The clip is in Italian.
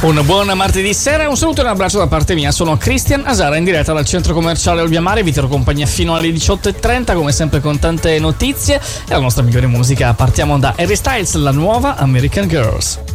Un buon martedì sera, un saluto e un abbraccio da parte mia. Sono Cristian Asara in diretta dal centro commerciale Olbia-Mare. Vi terrò compagnia fino alle 18:30, come sempre con tante notizie e la nostra migliore musica. Partiamo da Harry Styles, la nuova American Girls.